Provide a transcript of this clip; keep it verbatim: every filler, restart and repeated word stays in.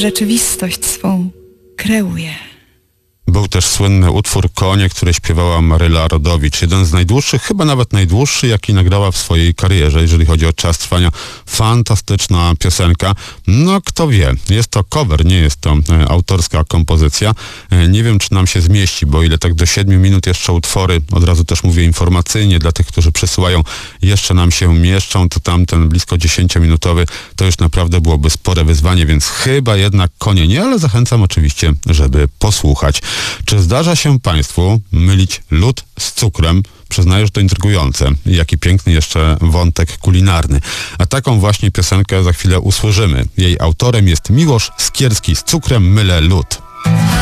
rzeczywistość swą kreuje. Był też słynny utwór Konie, który śpiewała Maryla Rodowicz. Jeden z najdłuższych, chyba nawet najdłuższy, jaki nagrała w swojej karierze, jeżeli chodzi o czas trwania. Fantastyczna piosenka. No kto wie, jest to cover, nie jest to e, autorska kompozycja. E, nie wiem, czy nam się zmieści, bo ile tak do siedmiu minut jeszcze utwory, od razu też mówię informacyjnie, dla tych, którzy przysyłają, jeszcze nam się mieszczą, to tamten blisko dziesięciominutowy, to już naprawdę byłoby spore wyzwanie, więc chyba jednak Konie nie, ale zachęcam oczywiście, żeby posłuchać. Czy zdarza się Państwu mylić lód z cukrem? Przyznaję, że to intrygujące. Jaki piękny jeszcze wątek kulinarny. A taką właśnie piosenkę za chwilę usłyszymy. Jej autorem jest Miłosz Skierski z Cukrem mylę lód.